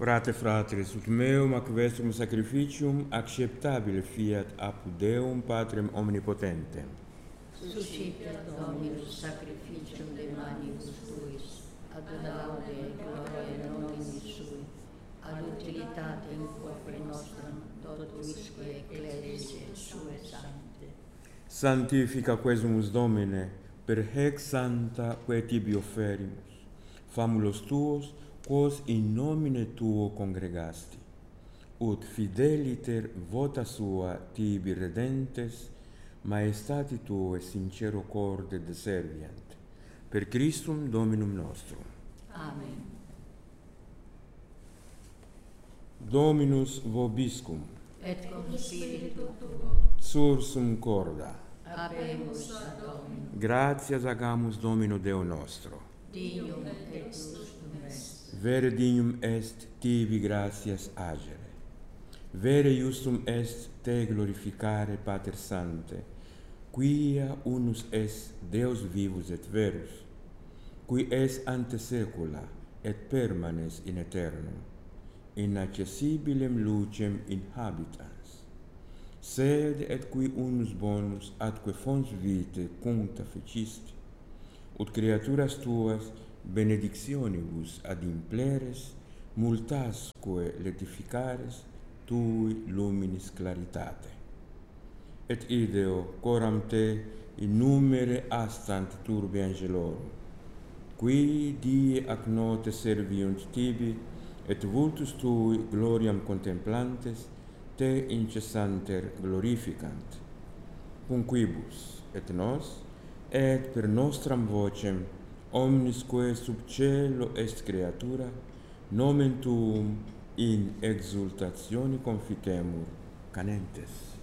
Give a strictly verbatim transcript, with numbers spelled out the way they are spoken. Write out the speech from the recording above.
Orate fratres, ut meum ac vestrum sacrificium acceptabile fiat apud Deum Patrem omnipotentem. Suscipit Dominus sacrificium de manibus tuis, ad laude et gloria nominis sui, ad utilitatem corpore nostrum, totuisque ecclesiae sue sancte. Sanctifica quesumus Domine, per hec santa quae tibi offerimus, famulos tuos, quos in nomine tuo congregasti, ut fideliter vota sua tibi redentes, maestati tuae sincero corde deserviant, per Christum Dominum nostrum. Amen. Dominus vobiscum, Et cum spiritu tuo, sursum corda, habemus ad Domino, gratias agamus Domino Deo nostro. dignum et justum est. Vere dignum est tibi gratias agere. Vere justum est te glorificare, Pater Sante, quia unus est Deus vivus et verus, qui es ante saecula et permanes in aeternum, inaccessibilem lucem inhabitans, sed et qui unus bonus atque fons vitae cuncta fecisti, ut creaturas tuas benedictionibus ad impleres, multasque letificares tui luminis claritate. Et ideo coram te in numere astant turbi angelorum, qui die ac notte serviunt tibi, et vultus tui gloriam contemplantes te incessanter glorificant. Cunquibus et nos, et per nostram vocem, omnisque sub cielo est creatura, nomen tuum in exultatione confitemur canentes.